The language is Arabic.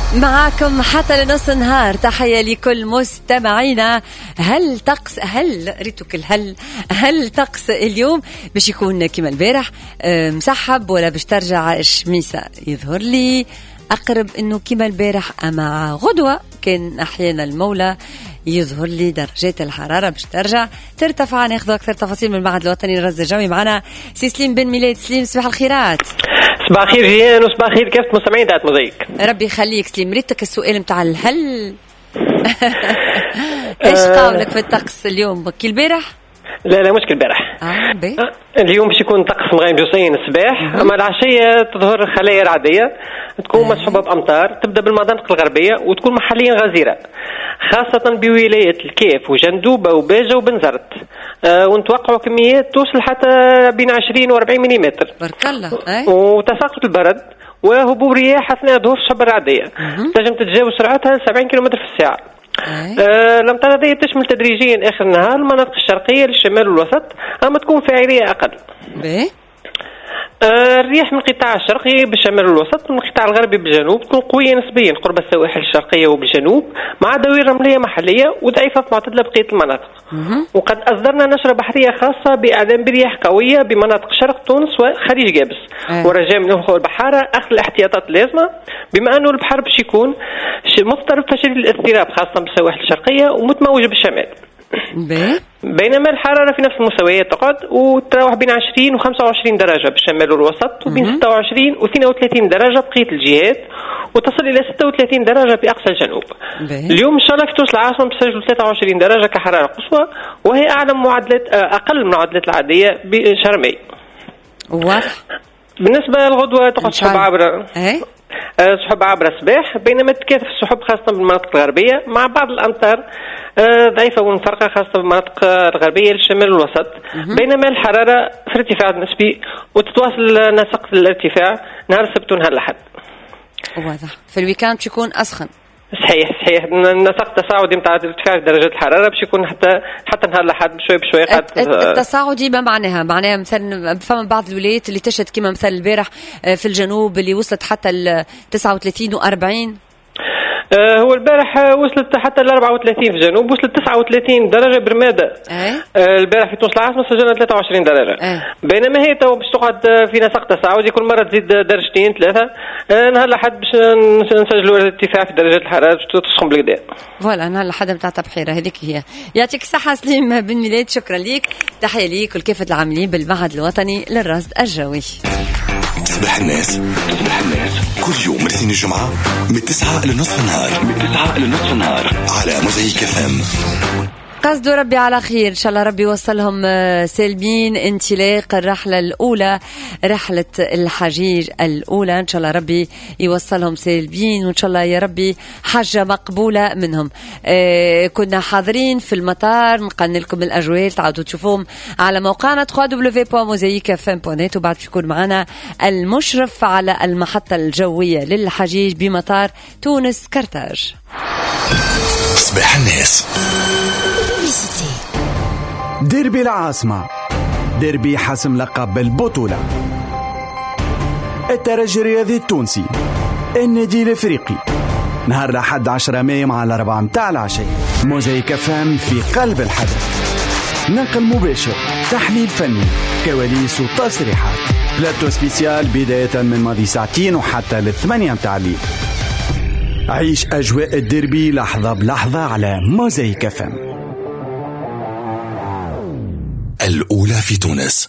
معاكم حتى لنص النهار. تحية لكل مستمعينا. هل طقس اليوم باش يكون كما البارح مسحب ولا باش ترجع الشميسة؟ يظهر لي أقرب إنه كما البارح، أما غدوة كان أحيانا المولى يظهر لي درجات الحرارة باش ترجع ترتفع. ناخذ أكثر تفاصيل من المعهد الوطني للرصد الجوي. معنا سي سليم بن ميلاد. سليم، صباح الخيرات. صباح الخير جيان وصباح الخير كافة مستمعين تاع موزايك. ربي يخليك سليم. ريتك السؤال متاع الهل ايش قولك في الطقس اليوم كي البارح؟ لا مش كالبارح. اليوم باش يكون طقس مغيم جوسين الصباح، اما العشيه تظهر خلايا رعديه تكون مصحوبه بامطار تبدا بالمناطق الغربيه وتكون محليا غزيره، خاصه بولايات الكيف وجندوبه وباجه وبنزرت. ونتوقعوا كميات توصل حتى بين 20 و 40 ملم. بارك الله. وتساقط البرد وهبوب رياح اثناء ظهور الشبه الرعديه تنجم تتجاوز سرعتها 70 كم في الساعه. الأمطار هذه تشمل تدريجيا آخر النهار المناطق الشرقية للشمال والوسط، أما تكون فاعلية أقل. الرياح من القطاع الشرقي بالشمال والوسط ومن القطاع الغربي بالجنوب تكون قوية نسبيا قرب السواحل الشرقية وبالجنوب، مع دوائر رملية محلية وضعيفة معتدلة بقية المناطق. وقد أصدرنا نشرة بحرية خاصة بإعلان برياح قوية بمناطق شرق تونس وخليج جابس، ورجاء من الأخوة البحارة أخذ الاحتياطات اللازمة بما أنه البحر باش يكون مضطرب فشل الاضطراب خاصة بالسواحل الشرقية ومتموج بالشمال. بينما الحرارة في نفس المستويات تقعد وتراوح بين 20 و 25 درجة بالشمال والوسط، وبين 26 و 32 درجة بقية الجهات، وتصل إلى 36 درجة بأقصى الجنوب. اليوم إن شاء الله في تونس العاصمة بتسجل 23 درجة كحرارة قصوى، وهي أعلى أقل من المعدلات العادية بشهر ماي. واضح. بالنسبة للغدوة تقعد سحب عبر سحب عبر الصباح، بينما تتكاثف السحب خاصة بالمناطق الغربية مع بعض الأمطار ضعيفة ومفرقة خاصة بالمناطق الغربية للشمال والوسط. بينما الحرارة في ارتفاع نسبي وتتواصل نسق الارتفاع نهار السبت ونهار الأحد. واضح. في الويكاند تكون أسخن. صحيح نسق تصاعدي نتاع ارتفاع درجات الحراره باش يكون حتى نهار الاحد بشوي التصاعدي. ما معناها مثلا فما بعض الولايات اللي تشهد كما مثلا البارح في الجنوب اللي وصلت حتى ال 39 و 40. هو البارح وصلت حتى ل 34 في الجنوب، وصلت 39 درجة برمادة. البارح في تونس العاصمة سجلنا 23 درجة. بينما هي تو باش تقعد في نسق تصاعدي كل مرة تزيد درجتين ثلاثة. نهار الأحد باش نسجلوا ارتفاع في درجات الحرارة باش تسخن بالكدا. فوالا نهار الأحد بتاع تبحيرة هذيك هي. يعطيك الصحة سليم بن ميلاد، شكرا ليك. تحية ليك ولكافة العاملين بالمعهد الوطني للرصد الجوي. صباح الناس كل يوم الاثنين الجمعة من 9 لنصف النهار على موزايك FM. قصدوا ربي على خير إن شاء الله، ربي يوصلهم سالمين انطلاق الرحلة الأولى، رحلة الحجيج الأولى. إن شاء الله ربي يوصلهم سالمين، وإن شاء الله يا ربي حجة مقبولة منهم. كنا حاضرين في المطار، نقلنا لكم الأجواء تعودوا تشوفوهم على موقعنا www.mozaikfm.net. وبعد يكون معنا المشرف على المحطة الجوية للحجيج بمطار تونس كرتاج. صباح الناس. ديربي العاصمة، ديربي حسم لقب البطولة. الترجي الرياضي التونسي، النادي الافريقي، نهار الأحد 10 مايو مع 4 متاع العشية. موزايك FM في قلب الحدث، نقل مباشر، تحليل فني، كواليس وتصريحات، بلاتو سبيسيال بداية من ماضي ساعتين وحتى 8 متاع الليل. عيش أجواء الديربي لحظة بلحظة على موزايك FM. الأولى في تونس.